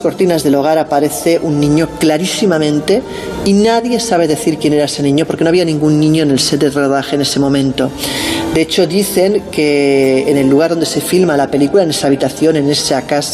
cortinas del hogar aparece un niño clarísimamente y nadie sabe decir quién era ese niño porque no había ningún niño en el set de rodaje en ese momento. De hecho, dicen que en el lugar donde se filma la película, en esa habitación, en esa casa,